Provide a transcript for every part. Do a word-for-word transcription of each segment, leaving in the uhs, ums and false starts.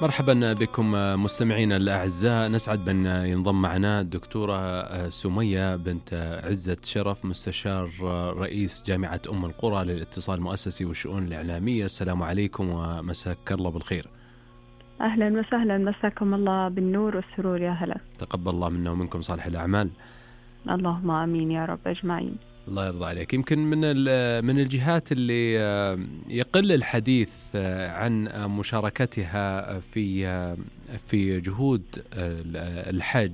مرحبا بكم مستمعينا الأعزاء، نسعد بأن ينضم معنا الدكتورة سمية بنت عزة شرف، مستشار رئيس جامعة أم القرى للاتصال المؤسسي والشؤون الإعلامية. السلام عليكم ومساك الله بالخير. أهلا وسهلا، مساكم الله بالنور والسرور. يا هلا، تقبل الله منا ومنكم صالح الأعمال. اللهم آمين يا رب أجمعين. الله يرضى عليك. يمكن من من الجهات اللي يقل الحديث عن مشاركتها في في جهود الحج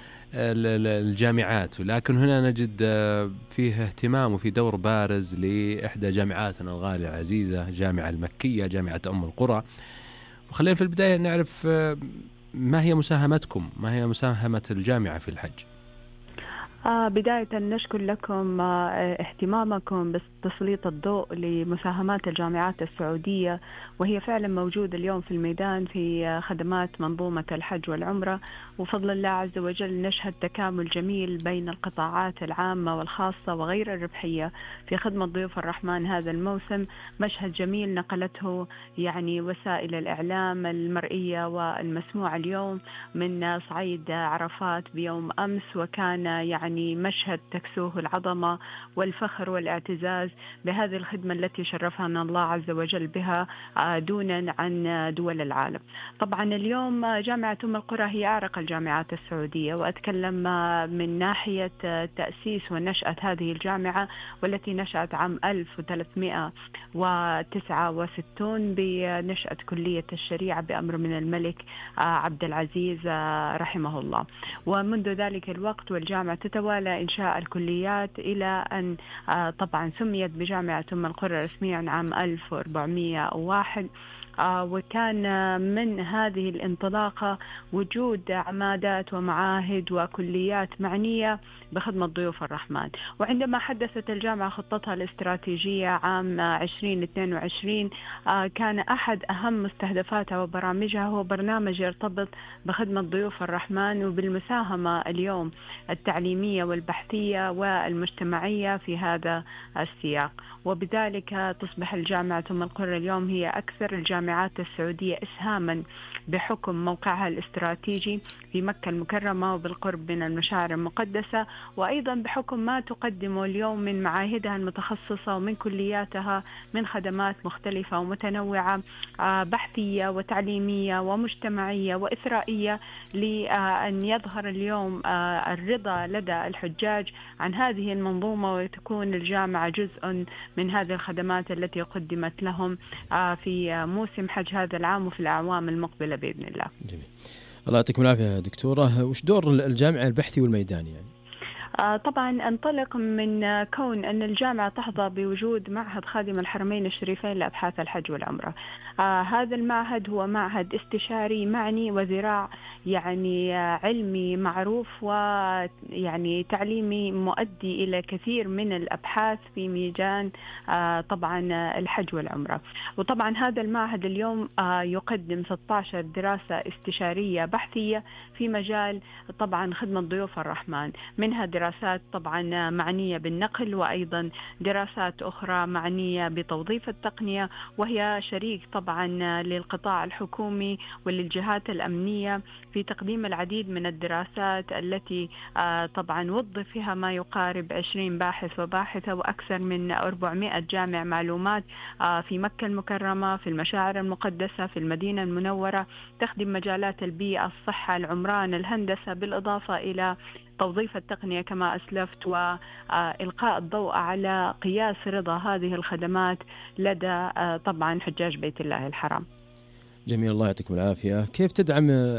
الجامعات، ولكن هنا نجد فيه اهتمام وفي دور بارز لإحدى جامعاتنا الغالية العزيزة، جامعة المكية، جامعة أم القرى. وخلينا في البداية نعرف ما هي مساهمتكم، ما هي مساهمة الجامعة في الحج؟ آه بداية نشكر لكم آه اهتمامكم بتسليط الضوء لمساهمات الجامعات السعودية، وهي فعلا موجودة اليوم في الميدان في خدمات منظومة الحج والعمرة. وفضل الله عز وجل نشهد تكامل جميل بين القطاعات العامة والخاصة وغير الربحية في خدمة ضيوف الرحمن هذا الموسم. مشهد جميل نقلته يعني وسائل الإعلام المرئية والمسموع اليوم من صعيد عرفات بيوم أمس، وكان يعني يعني مشهد تكسوه العظمة والفخر والاعتزاز بهذه الخدمة التي شرفنا الله عز وجل بها دونا عن دول العالم. طبعا اليوم جامعة أم القرى هي أعرق الجامعات السعودية، وأتكلم من ناحية تأسيس ونشأة هذه الجامعة، والتي نشأت عام ألف وثلاثمائة وتسعة وستين بنشأة كلية الشريعة بأمر من الملك عبد العزيز رحمه الله. ومنذ ذلك الوقت والجامعة تتوالى إنشاء الكليات إلى أن طبعا سميت بجامعة أم القرى رسميا عام ألف وأربعمائة وواحد. آه وكان من هذه الانطلاقة وجود عمادات ومعاهد وكليات معنية بخدمة ضيوف الرحمن. وعندما حدثت الجامعة خطتها الاستراتيجية عام عشرين اثنين وعشرين، آه كان أحد أهم مستهدفاتها وبرامجها هو برنامج يرتبط بخدمة ضيوف الرحمن وبالمساهمة اليوم التعليمية والبحثية والمجتمعية في هذا السياق. وبذلك تصبح الجامعة أم القرى اليوم هي أكثر الجامعات السعودية إسهاما بحكم موقعها الاستراتيجي في مكة المكرمة وبالقرب من المشاعر المقدسة، وأيضا بحكم ما تقدمه اليوم من معاهدها المتخصصة ومن كلياتها من خدمات مختلفة ومتنوعة بحثية وتعليمية ومجتمعية وإثرائية، لأن يظهر اليوم الرضا لدى الحجاج عن هذه المنظومة، وتكون الجامعة جزء من هذه الخدمات التي قدمت لهم في موسم حج هذا العام وفي الأعوام المقبلة بإذن الله. جميل. الله يعطيكم العافية دكتورة. وش دور الجامعة البحثي والميداني يعني؟ آه طبعا انطلق من كون أن الجامعة تحظى بوجود معهد خادم الحرمين الشريفين لأبحاث الحج والعمرة. آه هذا المعهد هو معهد استشاري معني وذراع يعني علمي معروف ويعني تعليمي مؤدي إلى كثير من الأبحاث في ميدان آه طبعا الحج والعمرة. وطبعا هذا المعهد اليوم آه يقدم ستة عشر دراسة استشارية بحثية في مجال طبعا خدمة ضيوف الرحمن، منها دراسات طبعا معنية بالنقل، وأيضا دراسات أخرى معنية بتوظيف التقنية، وهي شريك طبعا للقطاع الحكومي وللجهات الأمنية في تقديم العديد من الدراسات التي طبعا وظف فيها ما يقارب عشرين باحث وباحثة وأكثر من أربعمائة جامع معلومات في مكة المكرمة، في المشاعر المقدسة، في المدينة المنورة، تخدم مجالات البيئة، الصحة، العمران، الهندسة، بالإضافة إلى توظيف التقنية كما أسلفت، وإلقاء الضوء على قياس رضا هذه الخدمات لدى طبعا حجاج بيت الله الحرام. جميل، الله يعطيكم العافية. كيف تدعم